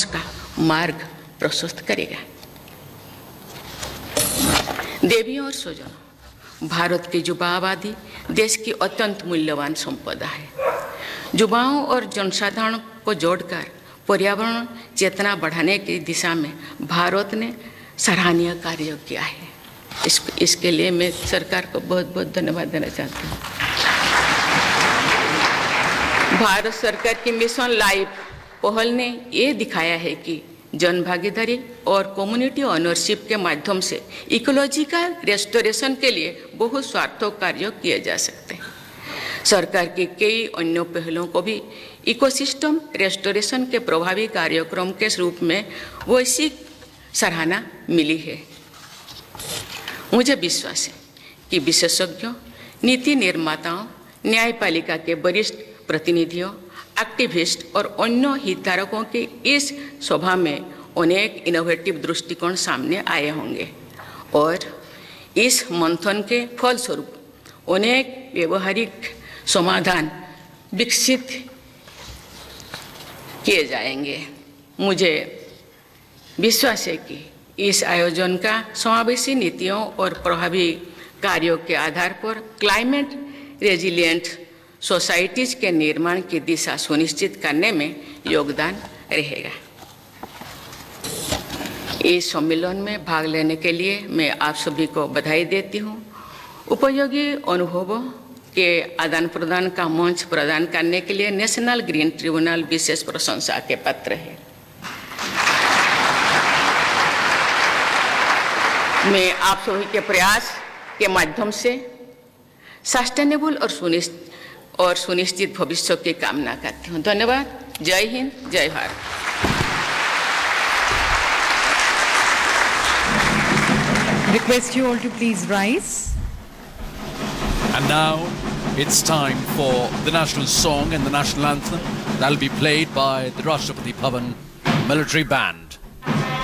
पहुंच का मार्ग प्रशस्त करेगा। देवियों और स्वजनों, भारत की युवा आबादी देश की अत्यंत मूल्यवान संपदा है। युवाओं और जनसाधारण को जोड़कर पर्यावरण चेतना बढ़ाने की दिशा में भारत ने सराहनीय कार्य किया है। इसके लिए मैं सरकार को बहुत बहुत धन्यवाद देना चाहती हूँ। भारत सरकार की मिशन लाइफ पहल ने ये दिखाया है कि जन भागीदारी और कम्युनिटी ऑनरशिप के माध्यम से इकोलॉजिकल रेस्टोरेशन के लिए बहुत सार्थक कार्य किए जा सकते हैं। सरकार के कई अन्य पहलों को भी इकोसिस्टम रेस्टोरेशन के प्रभावी कार्यक्रम के रूप में वैश्विक सराहना मिली है। मुझे विश्वास है कि विशेषज्ञों, नीति निर्माताओं, न्यायपालिका के वरिष्ठ प्रतिनिधियों, एक्टिविस्ट और अन्य हितधारकों के इस सभा में अनेक इनोवेटिव दृष्टिकोण सामने आए होंगे और इस मंथन के फलस्वरूप अनेक व्यवहारिक समाधान विकसित किए जाएंगे। मुझे विश्वास है कि इस आयोजन का समावेशी नीतियों और प्रभावी कार्यों के आधार पर क्लाइमेट रेजिलिएंट सोसाइटीज के निर्माण की दिशा सुनिश्चित करने में योगदान रहेगा। इस सम्मेलन में भाग लेने के लिए मैं आप सभी को बधाई देती हूँ। उपयोगी अनुभवों के आदान प्रदान का मंच प्रदान करने के लिए नेशनल ग्रीन ट्रिब्यूनल विशेष प्रशंसा के पात्र है। मैं आप सभी के प्रयास के माध्यम से सस्टेनेबल और सुनिश्चित भविष्य की कामना करती हूँ। धन्यवाद। जय हिंद, जय Bharat. Request you all to please rise. And now it's time for the national song and the national anthem. That'll be played by the Rashtrapati Bhavan Military Band.